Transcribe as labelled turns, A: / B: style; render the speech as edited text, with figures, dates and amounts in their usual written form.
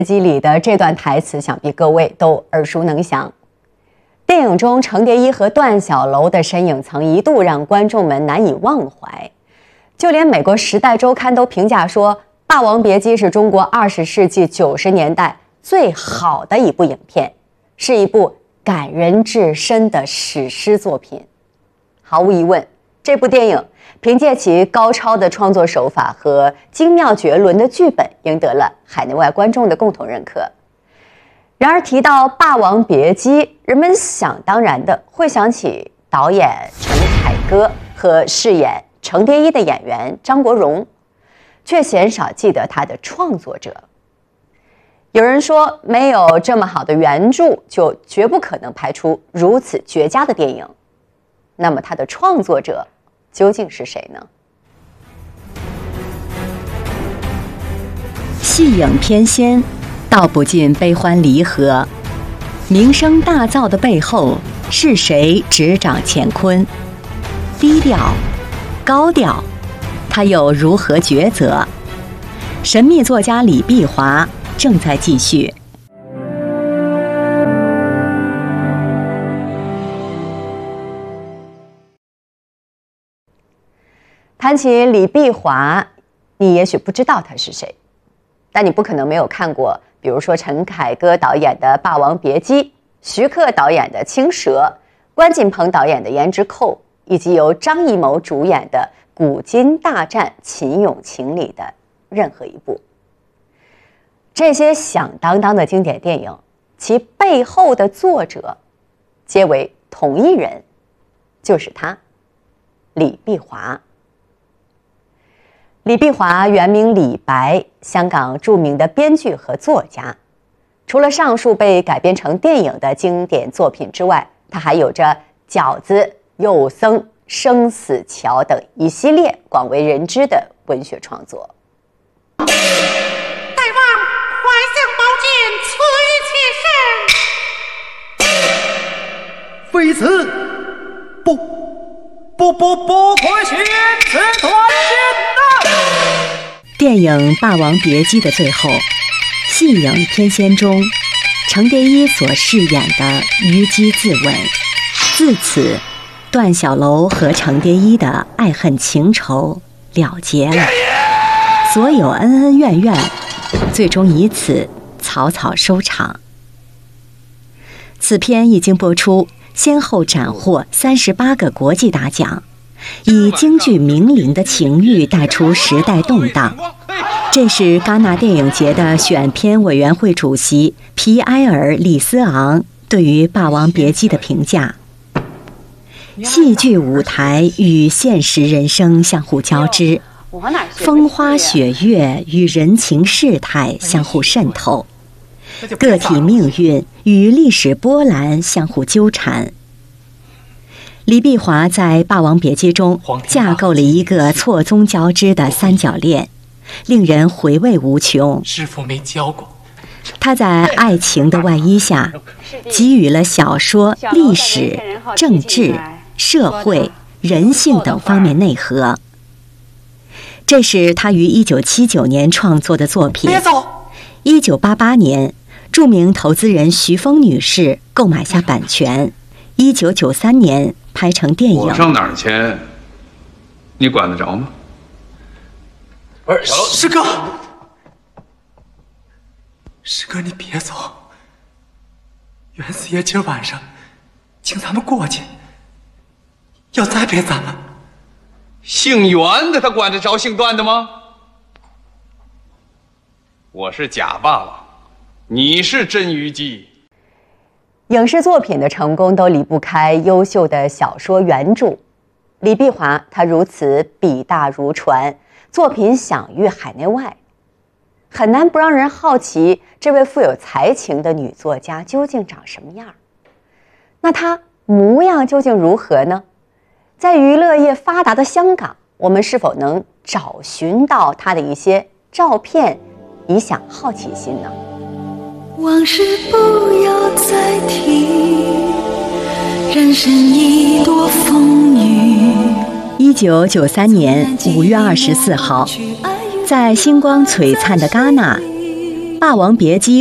A: 机里的这段台词，想必各位都耳熟能详。电影中程蝶衣和段小楼的身影曾一度让观众们难以忘怀，就连美国《时代周刊》都评价说，《霸王别姬》是中国20世纪90年代最好的一部影片，是一部感人至深的史诗作品。毫无疑问，这部电影凭借其高超的创作手法和精妙绝伦的剧本，赢得了海内外观众的共同认可。然而提到《霸王别姬》，人们想当然的会想起导演陈凯歌和饰演程蝶衣的演员张国荣，却鲜少记得他的创作者。有人说，没有这么好的原著，就绝不可能拍出如此绝佳的电影。那么他的创作者究竟是谁呢？
B: 戏影翩跹，道不尽悲欢离合。名声大噪的背后，是谁执掌乾坤？低调，高调，他又如何抉择？神秘作家李碧华正在继续。
A: 谈起李碧华，你也许不知道他是谁，但你不可能没有看过，比如说陈凯歌导演的《霸王别姬》，徐克导演的《青蛇》，关锦鹏导演的《胭脂扣》，以及由张艺谋主演的《古今大战秦俑情》里的任何一部。这些响当当的经典电影，其背后的作者皆为同一人，就是他，李碧华。李碧华原名李白，香港著名的编剧和作家。除了上述被改编成电影的经典作品之外，他还有着《饺子》《幼僧》《生死桥》等一系列广为人知的文学创作。
C: 大王，快向宝剑催妾身。非此，不可寻此断剑呐！
B: 电影《霸王别姬》的最后，戏影翩跹中，程蝶衣所饰演的虞姬自刎。自此，段小楼和程蝶衣的爱恨情仇了结了，所有恩恩怨怨最终以此草草收场。此片一经播出，先后斩获38个国际大奖，以京剧名伶的情欲带出时代动荡。这是戛纳电影节的选片委员会主席皮埃尔·里斯昂对于《霸王别姬》的评价：戏剧舞台与现实人生相互交织，风花雪月与人情世态相互渗透，个体命运与历史波澜相互纠缠。李碧华在《霸王别姬》中架构了一个错综交织的三角恋，令人回味无穷。
D: 师父没教过。
B: 他在爱情的外衣下，给予了小说、历史、政治、社会、人性等方面内核。这是他于1979年创作的作品。1988年，著名投资人徐峰女士购买下版权，1993年拍成电影。
E: 我上哪儿签，你管得着吗？
D: 不是，师哥，师哥，你别走。袁四爷今儿晚上请咱们过去，要栽培咱们。
E: 姓袁的他管得着姓段的吗？我是假霸王，你是真虞姬。
A: 影视作品的成功都离不开优秀的小说原著。李碧华他如此笔大如船，作品享誉海内外，很难不让人好奇这位富有才情的女作家究竟长什么样。那她模样究竟如何呢？在娱乐业发达的香港，我们是否能找寻到她的一些照片，以享好奇心呢？
F: 往事不要再提，人生一朵风雨。
B: 1993年5月24号，在星光璀璨的戛纳， 霸王别姬》